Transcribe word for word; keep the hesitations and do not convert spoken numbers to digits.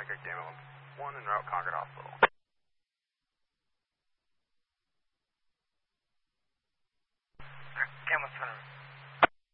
Frank Gamma one en route Concord Hospital. Gamma Center.